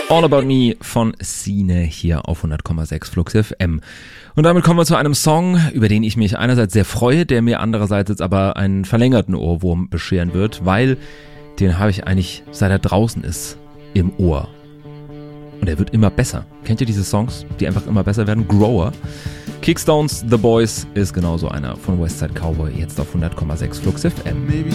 All About Me von Sine hier auf 100,6 Flux FM. Und damit kommen wir zu einem Song, über den ich mich einerseits sehr freue, der mir andererseits jetzt aber einen verlängerten Ohrwurm bescheren wird, weil den habe ich eigentlich, seit er draußen ist, im Ohr. Und er wird immer besser. Kennt ihr diese Songs, die einfach immer besser werden? Grower. Kickstones, The Boys ist genauso einer von Westside Cowboy, jetzt auf 100,6 Flux FM. Maybe